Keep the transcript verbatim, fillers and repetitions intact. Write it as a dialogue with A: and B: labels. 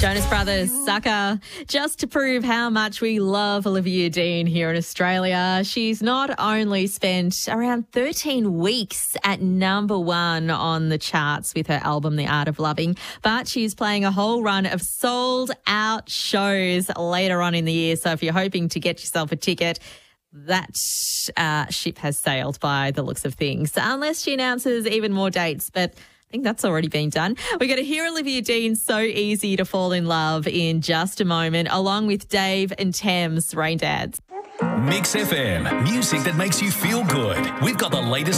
A: Jonas Brothers, Sucker. Just to prove how much we love Olivia Dean here in Australia, she's not only spent around thirteen weeks at number one on the charts with her album, The Art of Loving, but she's playing a whole run of sold-out shows later on in the year. So if you're hoping to get yourself a ticket, that uh, ship has sailed by the looks of things, unless she announces even more dates. But I think that's already been done. We're going to hear Olivia Dean's So Easy to Fall in Love in just a moment, along with Dave and Thames, Rain Dads.
B: Mix F M, music that makes you feel good. We've got the latest